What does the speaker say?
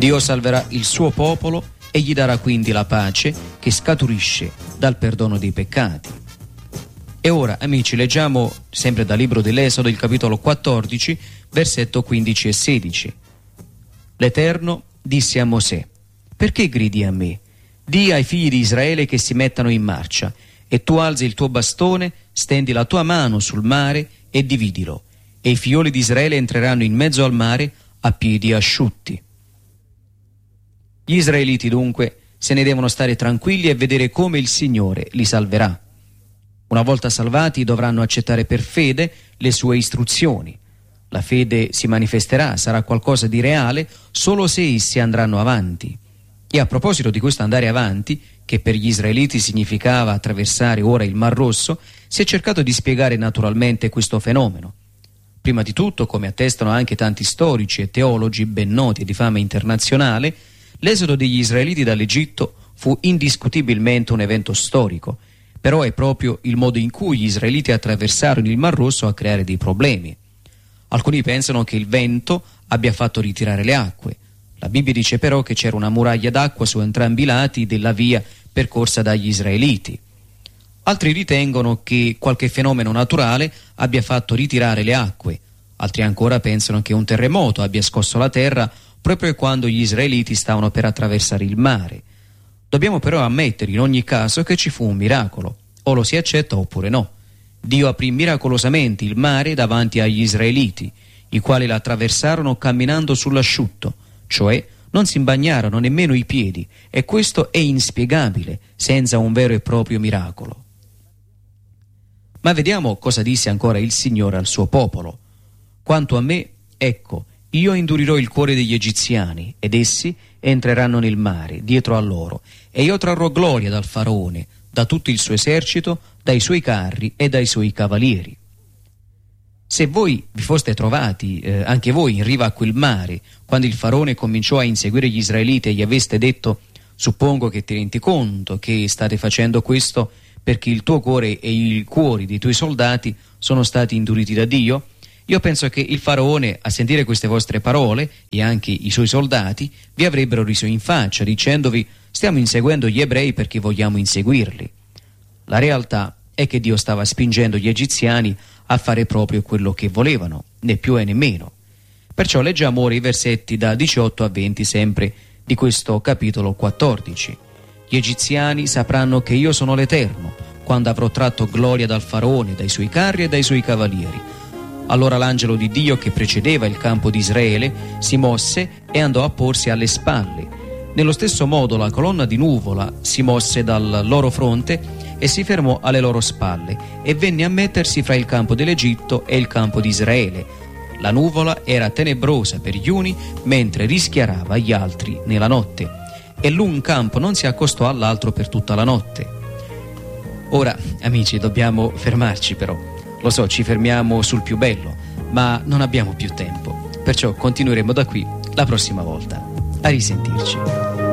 Dio salverà il suo popolo e gli darà quindi la pace che scaturisce dal perdono dei peccati. E ora, amici, leggiamo sempre dal libro dell'Esodo, il capitolo 14, versetto 15 e 16. L'Eterno disse a Mosè: perché gridi a me? Dì ai figli di Israele che si mettano in marcia, e tu alzi il tuo bastone, stendi la tua mano sul mare e dividilo, e i figlioli di Israele entreranno in mezzo al mare a piedi asciutti. Gli israeliti dunque se ne devono stare tranquilli e vedere come il Signore li salverà. Una volta salvati dovranno accettare per fede le sue istruzioni. La fede si manifesterà, sarà qualcosa di reale solo se essi andranno avanti. E a proposito di questo andare avanti, che per gli israeliti significava attraversare ora il Mar Rosso, si è cercato di spiegare naturalmente questo fenomeno. Prima di tutto, come attestano anche tanti storici e teologi ben noti e di fama internazionale, l'esodo degli israeliti dall'Egitto fu indiscutibilmente un evento storico, però è proprio il modo in cui gli israeliti attraversarono il Mar Rosso a creare dei problemi. Alcuni pensano che il vento abbia fatto ritirare le acque. La Bibbia dice però che c'era una muraglia d'acqua su entrambi i lati della via percorsa dagli israeliti. Altri ritengono che qualche fenomeno naturale abbia fatto ritirare le acque. Altri ancora pensano che un terremoto abbia scosso la terra proprio quando gli israeliti stavano per attraversare il mare. Dobbiamo però ammettere in ogni caso che ci fu un miracolo, o lo si accetta oppure no. Dio aprì miracolosamente il mare davanti agli israeliti, i quali la attraversarono camminando sull'asciutto, cioè non si bagnarono nemmeno i piedi, e questo è inspiegabile senza un vero e proprio miracolo. Ma vediamo cosa disse ancora il Signore al suo popolo. Quanto a me, ecco, io indurirò il cuore degli egiziani, ed essi entreranno nel mare, dietro a loro, e io trarrò gloria dal faraone, da tutto il suo esercito, dai suoi carri e dai suoi cavalieri. Se voi vi foste trovati, anche voi, in riva a quel mare, quando il faraone cominciò a inseguire gli israeliti e gli aveste detto: suppongo che ti rendi conto che state facendo questo perché il tuo cuore e i cuori dei tuoi soldati sono stati induriti da Dio, io penso che il faraone, a sentire queste vostre parole, e anche i suoi soldati, vi avrebbero riso in faccia, dicendovi: stiamo inseguendo gli ebrei perché vogliamo inseguirli. La realtà è che Dio stava spingendo gli egiziani a fare proprio quello che volevano, né più e né meno. Perciò leggiamo ora i versetti da 18 a 20 sempre di questo capitolo 14. Gli egiziani sapranno che io sono l'Eterno, quando avrò tratto gloria dal faraone, dai suoi carri e dai suoi cavalieri. Allora l'angelo di Dio che precedeva il campo di Israele si mosse e andò a porsi alle spalle. Nello stesso modo la colonna di nuvola si mosse dal loro fronte e si fermò alle loro spalle e venne a mettersi fra il campo dell'Egitto e il campo di Israele. La nuvola era tenebrosa per gli uni mentre rischiarava gli altri nella notte, e l'un campo non si accostò all'altro per tutta la notte. Ora, amici, dobbiamo fermarci però. Lo so, ci fermiamo sul più bello, ma non abbiamo più tempo. Perciò continueremo da qui la prossima volta. A risentirci.